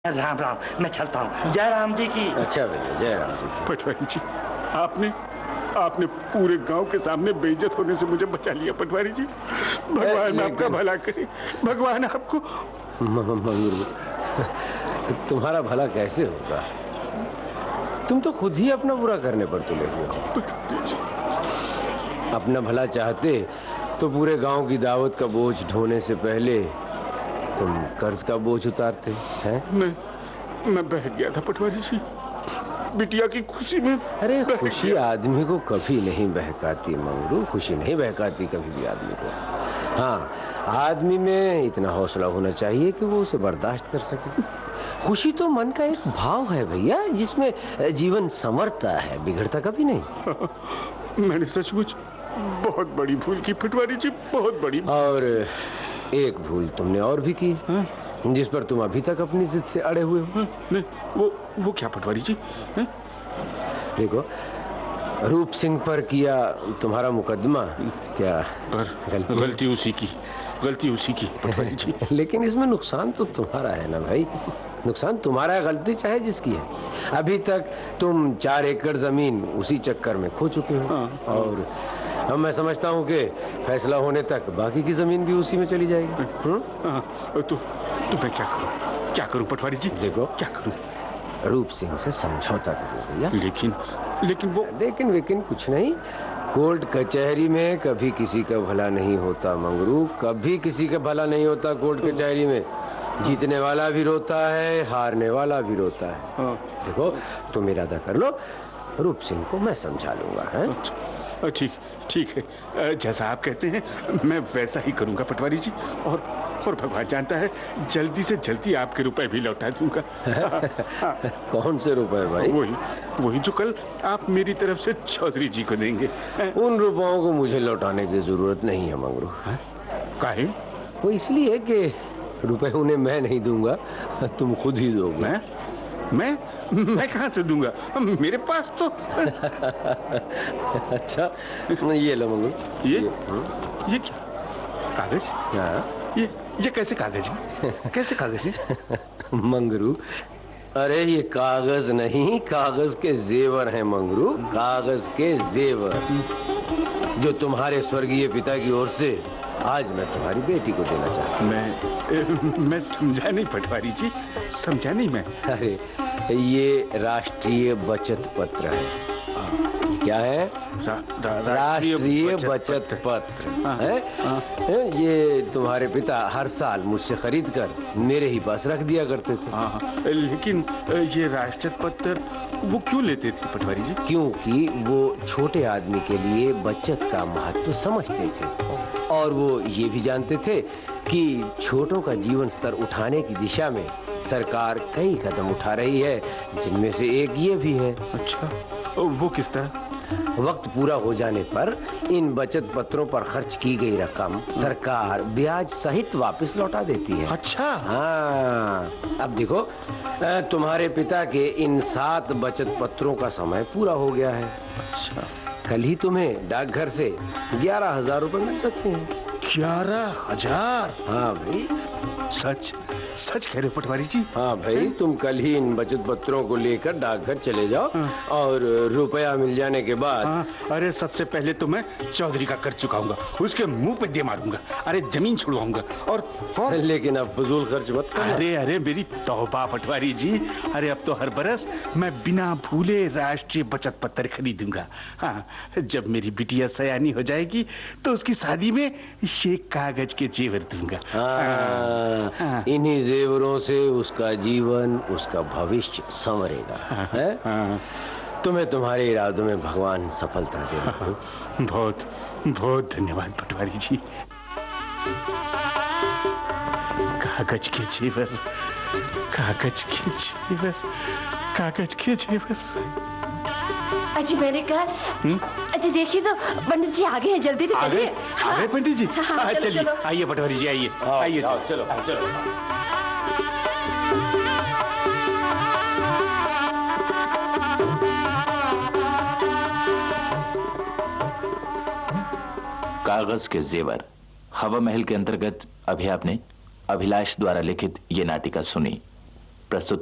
राम राम, मैं चलता हूँ। जय राम जी की। अच्छा भैया, जय राम जी की। पटवारी जी, आपने पूरे गांव के सामने बेइज्जत होने से मुझे बचा लिया पटवारी जी। भगवान आपका भला करे, भगवान आपको। मंगरू, तुम्हारा भला कैसे होगा? तुम तो खुद ही अपना बुरा करने पर तुले हुए हो। अपना भला चाहते तो पूरे गांव की दावत का बोझ ढोने से पहले तुम कर्ज का बोझ उतारते हैं। मैं बह गया था पटवारी जी, बिटिया की खुशी में। अरे खुशी आदमी को कभी नहीं बहकाती मंगरू, खुशी नहीं बहकाती कभी भी आदमी को। हाँ, आदमी में इतना हौसला होना चाहिए कि वो उसे बर्दाश्त कर सके। खुशी तो मन का एक भाव है भैया, जिसमें जीवन संवरता है, बिगड़ता कभी नहीं। मैंने सचमुच बहुत बड़ी भूल की पटवारी जी, बहुत बड़ी। और एक भूल तुमने और भी की, जिस पर तुम अभी तक अपनी जिद से अड़े हुए हो। नहीं, वो क्या पटवारी जी? देखो, रूप सिंह पर किया तुम्हारा मुकदमा, क्या गलती उसी की पटवारी जी। लेकिन इसमें नुकसान तो तुम्हारा है ना भाई, नुकसान तुम्हारा है, गलती चाहे जिसकी है। अभी तक तुम 4 एकड़ जमीन उसी चक्कर में खो चुके हो। और अब मैं समझता हूँ कि फैसला होने तक बाकी की जमीन भी उसी में चली जाएगी। तो मैं क्या करूं पटवारी जी? देखो, क्या करूं? रूप सिंह से समझौता करो भैया। लेकिन कुछ नहीं। कोर्ट कचहरी में कभी किसी का भला नहीं होता मंगरू, कभी किसी का भला नहीं होता कोर्ट कचहरी में। जीतने वाला भी रोता है, हारने वाला भी रोता है। देखो, तुम इरादा कर लो, रूप सिंह को मैं समझा लूंगा। है ठीक है, जैसा आप कहते हैं मैं वैसा ही करूंगा पटवारी जी। और भगवान जानता है, जल्दी से जल्दी आपके रुपए भी लौटा दूंगा। कौन से रुपए भाई? वही जो कल आप मेरी तरफ से चौधरी जी को देंगे। उन रुपयों को मुझे लौटाने की जरूरत नहीं है मंगरू। काहे? वो इसलिए कि रुपए उन्हें मैं नहीं दूंगा, तुम खुद ही दोगे। मैं कहां से दूंगा? मेरे पास तो। अच्छा, ये लो मंगरू। ये क्या कागज? हाँ, ये कैसे कागज है? कैसे कागज है? मंगरू, अरे ये कागज नहीं, कागज के जेवर हैं मंगरू, कागज के जेवर, जो तुम्हारे स्वर्गीय पिता की ओर से आज मैं तुम्हारी बेटी को देना चाहता हूँ। मैं समझा नहीं पटवारी जी, समझा नहीं मैं। अरे ये राष्ट्रीय बचत पत्र है। क्या है? राष्ट्रीय बचत पत्र है। ये तुम्हारे पिता हर साल मुझसे खरीद कर मेरे ही पास रख दिया करते थे। लेकिन ये राष्ट्रीय पत्र वो क्यों लेते थे पटवारी जी? क्योंकि वो छोटे आदमी के लिए बचत का महत्व समझते थे, और वो ये भी जानते थे कि छोटों का जीवन स्तर उठाने की दिशा में सरकार कई कदम उठा रही है, जिनमें से एक ये भी है। अच्छा, वो किस तरह? वक्त पूरा हो जाने पर इन बचत पत्रों पर खर्च की गई रकम सरकार ब्याज सहित वापस लौटा देती है। अच्छा। हाँ, अब देखो, तुम्हारे पिता के इन 7 बचत पत्रों का समय पूरा हो गया है। अच्छा, कल ही तुम्हें डाकघर से 11,000 रुपए मिल सकते हैं। 11,000? हाँ भाई, सच कह रहे हो पटवारी जी? हाँ भाई, तुम कल ही इन बचत पत्रों को लेकर डाकघर चले जाओ, और रुपया मिल जाने के बाद। अरे सबसे पहले तो मैं चौधरी का कर चुकाऊंगा, उसके मुंह पे दे मारूंगा, अरे जमीन छुड़वाऊंगा। और लेकिन अब फजूल खर्च मत करना। अरे मेरी तौबा पटवारी जी, अरे अब तो हर बरस मैं बिना भूले राष्ट्रीय बचत पत्र खरीदूंगा। हाँ, जब मेरी बिटिया सयानी हो जाएगी तो उसकी शादी में ये कागज के जेवर दूंगा। इन्हीं जेवरों से उसका जीवन, उसका भविष्य संवरेगा। तुम्हें तुम्हारे इरादों में भगवान सफलता दे। बहुत बहुत धन्यवाद पटवारी जी। कागज के जेवर, कागज के जेवर, कागज के जेवर। अजी मैंने कहा, अजी देखिए तो पंडित जी आगे हैं, जल्दी से चलिए। आगे पंडित जी? चलिए, आइए पटवारी जी, आइए। चलो। कागज के जेवर हवा महल के अंतर्गत अभी आपने अभिलाष द्वारा लिखित ये नाटिका सुनी। प्रस्तुत